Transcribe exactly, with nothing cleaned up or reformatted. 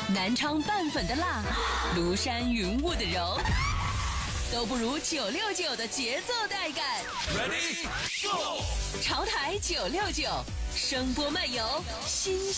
南昌拌粉的辣，庐山云雾的柔，都不如九六九的节奏带感。 Ready Go！ 潮台九六九，声波漫游，新